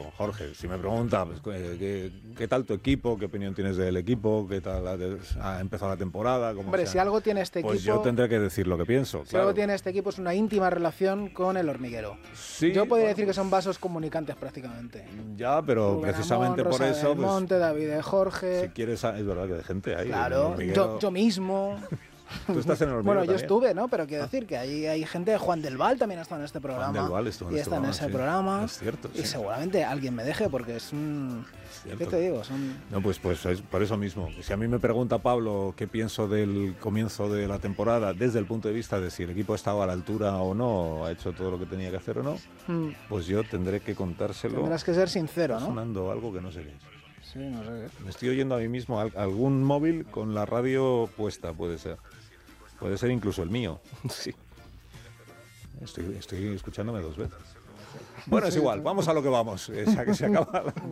yo, Jorge. Si me pregunta, pues, ¿qué tal tu equipo? ¿Qué opinión tienes del equipo? ¿Qué tal ha empezado la temporada? Hombre, si algo tiene este equipo... Pues yo tendré que decir lo que pienso. Si algo tiene este equipo es una íntima relación con el hormiguero. Sí, yo podría decir que son vasos comunicantes prácticamente. Ya, pero Rubén precisamente Amón, por Rosa eso... del Monte, David de Jorge... Si quieres... Es verdad que hay gente ahí. Claro, yo mismo... Tú estás en el hormiguero. Bueno, yo también. estuve, ¿no? Pero quiero decir que hay gente, Juan del Val también ha estado en este programa. Juan del Val estuvo en y este está en ese programa. Es cierto. Y seguramente alguien me deje porque es un... ¿Qué te digo? No, pues es por eso mismo. Si a mí me pregunta Pablo qué pienso del comienzo de la temporada desde el punto de vista de si el equipo ha estado a la altura o no, ha hecho todo lo que tenía que hacer o no, pues yo tendré que contárselo. Tendrás que ser sincero, ¿no? Sonando algo que no sé qué es. Sí, no sé qué es. Me estoy oyendo a mí mismo algún móvil con la radio puesta, puede ser. Puede ser incluso el mío. Sí. Estoy escuchándome 2 veces. Bueno, es igual, vamos a lo que vamos. Ya que se acaba la...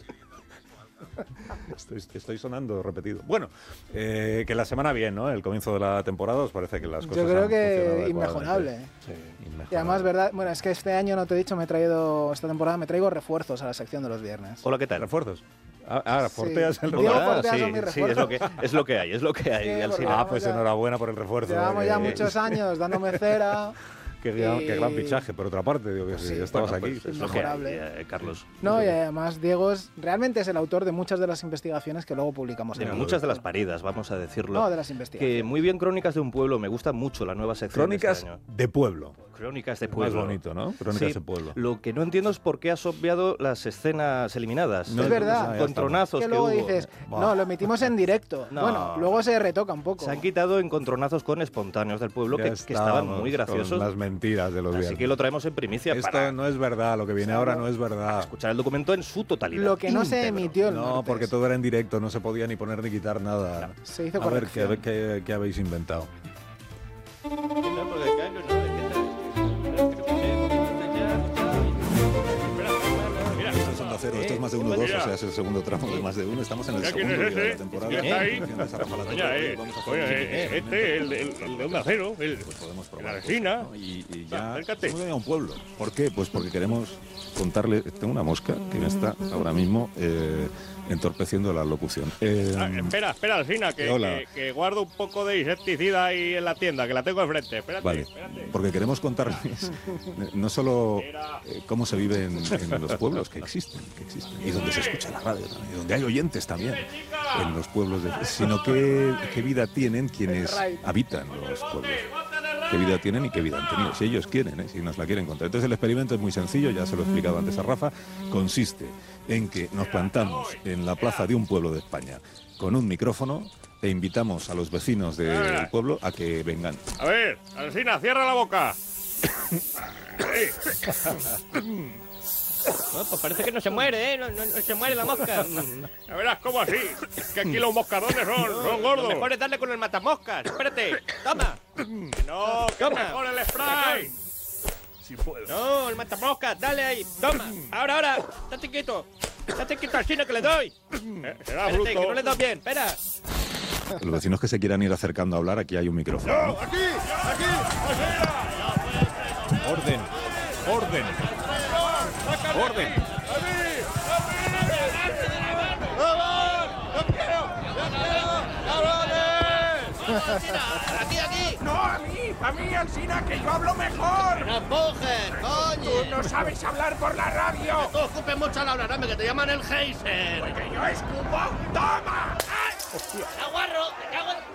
Estoy sonando repetido. Bueno, que la semana bien, ¿no? El comienzo de la temporada, ¿os parece que las cosas Yo creo han que inmejorable. Sí, inmejorable. Y además, verdad, bueno, es que este año, no te he dicho, esta temporada me traigo refuerzos a la sección de los viernes. Hola, ¿qué tal? ¿Refuerzos? Forteas el Diego refuerzo. Fortea son mis refuerzos. es lo que hay, Alsina. Pues enhorabuena por el refuerzo. Llevamos ya muchos años dándome cera. Qué gran fichaje, por otra parte, digo que sí, ya estabas aquí. Pues es lo que hay, Carlos. No, y además Diego realmente es el autor de muchas de las investigaciones que luego publicamos. De muchas de las paridas, vamos a decirlo. No, de las investigaciones. Que muy bien Crónicas de un pueblo, me gusta mucho la nueva sección. Crónicas de, este año. de pueblo. Crónicas de pueblo. Más bonito, ¿no? Crónicas de pueblo. Lo que no entiendo es por qué has obviado las escenas eliminadas. No, es verdad. Encontronazos que luego hubo. dices, no, lo emitimos en directo. No. Bueno, luego se retoca un poco. Se han quitado encontronazos con espontáneos del pueblo que estaban muy graciosos. Con las mentiras de los Así que lo traemos en primicia. Esto no es verdad, lo que viene ahora no es verdad. Escuchar el documento en su totalidad. Lo que no se emitió el No, martes. porque todo era en directo, no se podía ni poner ni quitar nada. No, se hizo corrección. A ver qué habéis inventado. Esto es Más de Uno 2, o sea, es el segundo tramo de Más de Uno. Estamos en el segundo día de la temporada. ¿Quién está ahí? El de Onda Cero, el Alsina. Y ya acércate. hemos venido a un pueblo. ¿Por qué? Pues porque queremos contarle. Tengo una mosca que me está ahora mismo entorpeciendo la locución. Espera, Alsina, que guardo un poco de insecticida ahí en la tienda, que la tengo enfrente. Espérate, vale, porque queremos contarles no solo cómo se vive en los pueblos que existen, y donde se escucha la radio, y donde hay oyentes también en los pueblos, sino qué vida tienen quienes habitan los pueblos. Qué vida tienen y qué vida han tenido, si ellos quieren, si nos la quieren contar. Entonces el experimento es muy sencillo, ya se lo he explicado antes a Rafa, consiste en que nos plantamos en la plaza de un pueblo de España con un micrófono e invitamos a los vecinos del pueblo a que vengan. A ver, Alsina, cierra la boca. No, pues parece que no se muere, No se muere la mosca. Ya verás cómo así. Que aquí los moscardones son gordos. Lo mejor es darle con el matamoscas. Espérate, toma. No, que mejor el spray. Si puedo. No, el matamoscas, dale ahí. Toma. Ahora. Estate quieto, Alsina, que le doy. Será Espérate, bruto. que no le das bien, espera. Los vecinos que se quieran ir acercando a hablar, aquí hay un micrófono. ¡No, aquí! ¡Orden! ¡Aquí! ¡No, a mí, Alsina, que yo hablo mejor! ¡No empujes, coño! ¡Tú no sabes hablar por la radio! ¡No te ocupes mucho al hablar, hombre, que te llaman el geyser! ¡Pues que yo escupo! ¡Toma! ¡Ay! ¡Aguarro! ¡Te cago en...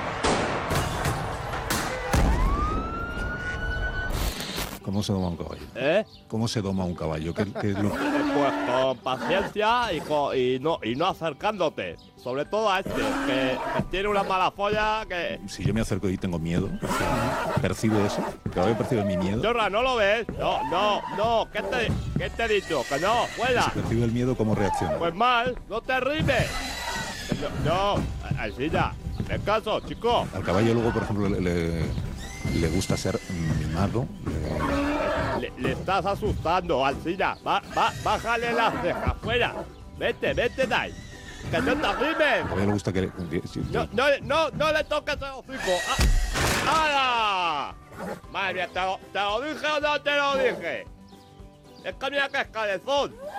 ¿Cómo se doma un caballo? ¿Cómo se doma un caballo? ¿Qué es lo... Pues con paciencia y no acercándote. Sobre todo a este, que tiene una mala folla que... Si yo me acerco y tengo miedo, ¿percibe eso? ¿El caballo percibe mi miedo? Chorra, ¿no lo ves? No. ¿Qué te he dicho? Que no, fuera. Si percibe el miedo, ¿cómo reacciona? Pues mal, no te rimes. No, Alsina, ven caso, chico. Al caballo luego, por ejemplo, le gusta ser mimado. Le estás asustando, Alsina. Bájale las cejas, fuera. Vete de ahí. ¡Que no te rimes! Al caballo le gusta que... No le toques el hocico. ¡Hala! Madre mía, ¿te lo dije o no te lo dije? Es que mira que es cabezón.